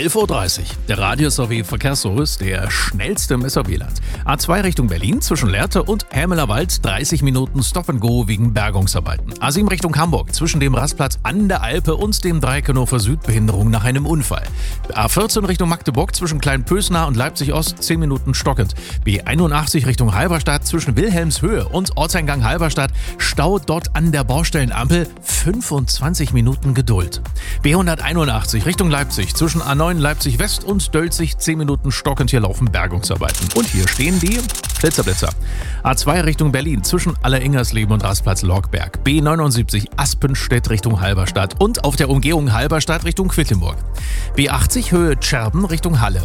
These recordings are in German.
11.30 Uhr. Der Radio-SRW-Verkehrsservice, der schnellste im SRW-Land. A2 Richtung Berlin zwischen Lehrte und Hämelerwald 30 Minuten Stop-and-Go wegen Bergungsarbeiten. A7 Richtung Hamburg zwischen dem Rastplatz an der Alpe und dem Dreieck Hannover Süd Behinderung nach einem Unfall. A14 Richtung Magdeburg zwischen Kleinpösnar und Leipzig-Ost 10 Minuten stockend. B81 Richtung Halberstadt zwischen Wilhelmshöhe und Ortseingang Halberstadt Stau dort an der Baustellenampel 25 Minuten Geduld. B181 Richtung Leipzig zwischen A9 Leipzig West und Dölzig 10 Minuten stockend, hier laufen Bergungsarbeiten. Und hier stehen die Blitzer. A2 Richtung Berlin zwischen Alleringersleben und Rastplatz Lorgberg. B79 Aspenstedt Richtung Halberstadt und auf der Umgehung Halberstadt Richtung Quedlinburg. B80 Höhe Tscherben Richtung Halle.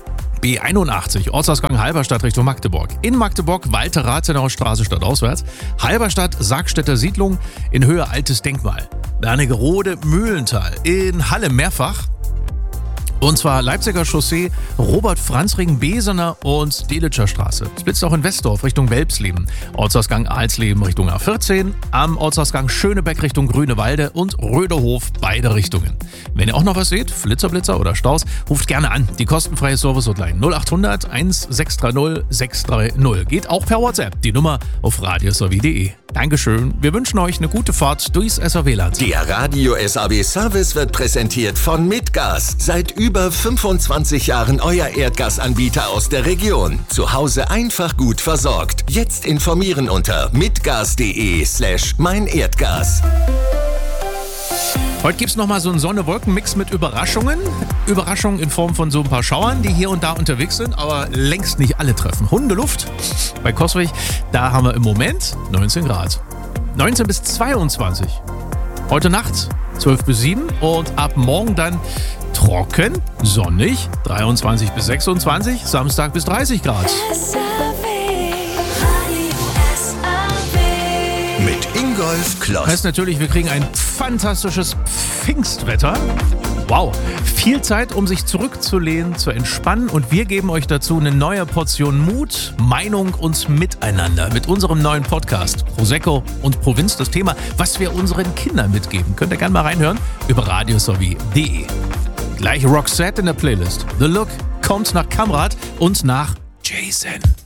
B81 Ortsausgang Halberstadt Richtung Magdeburg. In Magdeburg Walter-Rathenauer Straße stadtauswärts. Halberstadt Sargstädter Siedlung in Höhe Altes Denkmal. Wernigerode Mühlental. In Halle mehrfach. Und zwar Leipziger Chaussee, Robert-Franzring-Besener und Delitscher Straße. Es blitzt auch in Westdorf Richtung Welpsleben. Ortsausgang Alsleben Richtung A14. Am Ortsausgang Schönebeck Richtung Grünewalde und Röderhof beide Richtungen. Wenn ihr auch noch was seht, Blitzer oder Staus, ruft gerne an. Die kostenfreie Service-Hotline 0800 1630 630. Geht auch per WhatsApp. Die Nummer auf radiosrw.de. Dankeschön. Wir wünschen euch eine gute Fahrt durchs SRW-Land. Der Radio SAW Service wird präsentiert von Mitgas. Seit über 25 Jahren euer Erdgasanbieter aus der Region. Zu Hause einfach gut versorgt. Jetzt informieren unter mitgas.de/meinerdgas. Heute gibt es nochmal so einen Sonne-Wolken-Mix mit Überraschungen. Überraschungen in Form von so ein paar Schauern, die hier und da unterwegs sind, aber längst nicht alle treffen. Hundeluft bei Coswig, da haben wir im Moment 19 Grad. 19 bis 22. Heute Nacht 12 bis 7 und ab morgen dann trocken, sonnig, 23 bis 26, Samstag bis 30 Grad. Mit Ingolf Kloss. Heißt natürlich, wir kriegen ein fantastisches Pfingstwetter. Wow, viel Zeit, um sich zurückzulehnen, zu entspannen und wir geben euch dazu eine neue Portion Mut, Meinung und Miteinander mit unserem neuen Podcast Prosecco und Provinz. Das Thema, was wir unseren Kindern mitgeben. Könnt ihr gerne mal reinhören über radiosrw.de. Gleich Roxette in der Playlist. The Look kommt nach Kamrat und nach Jason.